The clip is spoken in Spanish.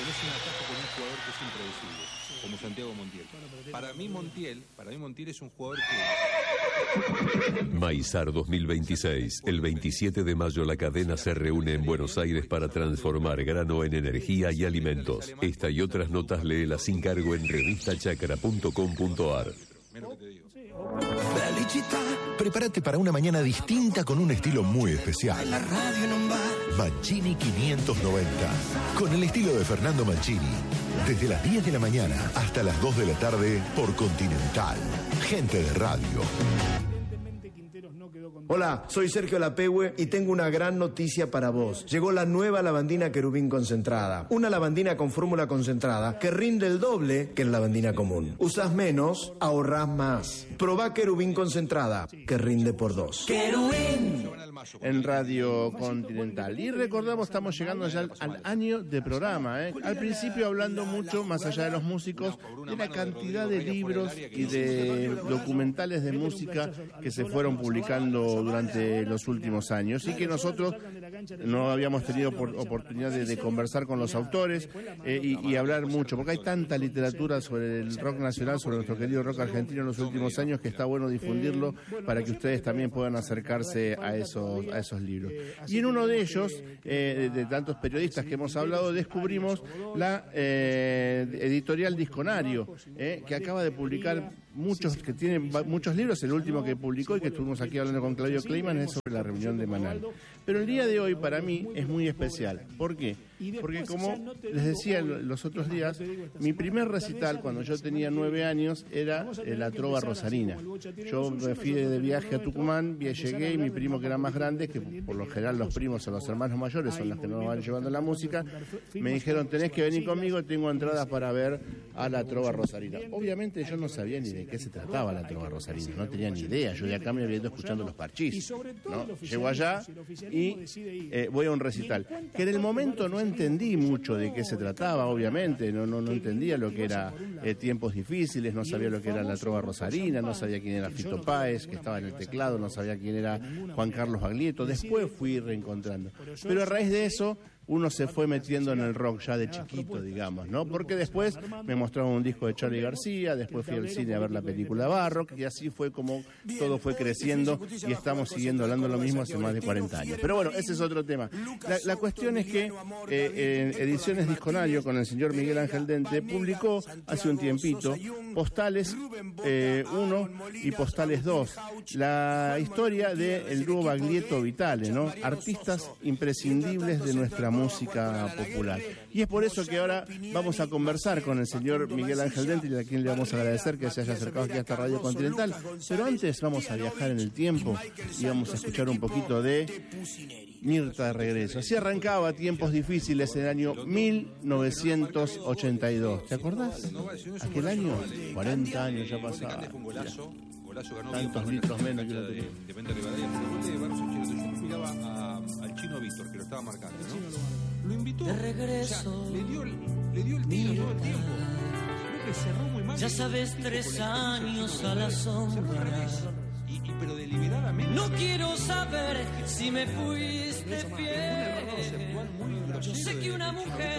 tenés un ataque con un jugador que es impredecible, como Santiago Montiel. Para mí Montiel es un jugador que... Maizar 2026. El 27 de mayo la cadena se reúne en Buenos Aires para transformar grano en energía y alimentos. Esta y otras notas léelas sin cargo en revistachacra.com.ar. Prepárate para una mañana distinta con un estilo muy especial. Mancini 590. Con el estilo de Fernando Mancini. Desde las 10 de la mañana hasta las 2 de la tarde por Continental. Gente de radio. Hola, soy Sergio Lapehue y tengo una gran noticia para vos. Llegó la nueva lavandina Querubín concentrada. Una lavandina con fórmula concentrada que rinde el doble que la lavandina común. Usás menos, ahorrás más. Probá Querubín concentrada, que rinde por 2. ¡Querubín! En Radio Continental. Y recordamos, estamos llegando ya al año de programa. Al principio hablando mucho, más allá de los músicos, de la cantidad de libros y de documentales de música que se fueron publicando durante los últimos años y que nosotros no habíamos tenido oportunidad de conversar con los autores y hablar mucho, porque hay tanta literatura sobre el rock nacional, sobre nuestro querido rock argentino en los últimos años, que está bueno difundirlo para que ustedes también puedan acercarse a esos libros. Y en uno de ellos, de tantos periodistas que hemos hablado, descubrimos la editorial Disconario, que acaba de publicar que tiene muchos libros. El último que publicó y que estuvimos aquí hablando con Claudio Kleiman es sobre la reunión de Manal. Pero el día de hoy para mí es muy especial. ¿Por qué? Porque como les decía los otros días, mi primer recital cuando yo tenía 9 años era la Trova Rosarina. Yo me fui de viaje a Tucumán, llegué y mi primo, que era más grande, que por lo general los primos o los hermanos mayores son los que nos van llevando la música, me dijeron: tenés que venir conmigo, tengo entradas para ver a la Trova Rosarina. Obviamente yo no sabía ni de qué se trataba la Trova Rosarina, no tenía ni idea. Yo de acá me había ido escuchando los Parchís, ¿no? Llego allá y voy a un recital que en el momento no entendí mucho de qué se trataba. Obviamente no entendía lo que era Tiempos Difíciles, no sabía lo que era la Trova Rosarina, no sabía quién era Fito Páez, que estaba en el teclado, no sabía quién era Juan Carlos Baglietto. Después fui reencontrando, pero a raíz de eso uno se fue metiendo en el rock ya de chiquito, digamos, ¿no? Porque después me mostraron un disco de Charly García, después fui al cine a ver la película Barrock, y así fue como todo fue creciendo, y estamos siguiendo hablando lo mismo hace más de 40 años. Pero bueno, ese es otro tema. La cuestión es que Ediciones Disconario, con el señor Miguel Ángel Dente, publicó hace un tiempito Postales 1 y Postales 2, la historia del dúo Baglietto Vitale, ¿no? Artistas imprescindibles de nuestra música popular. Y es por eso que ahora vamos a conversar con el señor Miguel Ángel Dente, y a quien le vamos a agradecer que se haya acercado aquí hasta Radio Continental. Pero antes vamos a viajar en el tiempo y vamos a escuchar un poquito de Mirta de regreso. Así arrancaba Tiempos Difíciles en el año 1982. ¿Te acordás? Aquel año, 40 años ya pasaba. Tantos litros menos que lo tenía. Yo miraba al Chino Víctor, que lo estaba marcando, ¿no? Lo invitó, de regreso, o sea, le dio el tiro todo el tiempo. Creo que cerró muy mal. Ya sabes, 3 años a la sombra. Pero deliberadamente. No quiero saber si me fuiste fiel. Yo sé que una mujer